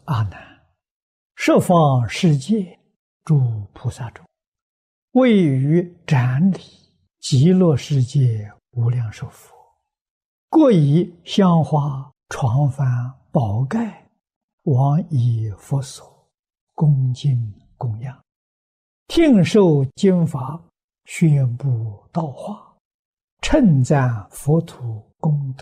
阿难，十方世界诸菩萨中，位于展里极乐世界无量寿佛，各以香花床幡宝盖往以佛所恭敬供养，听受经法，宣布道化，称赞佛土功德，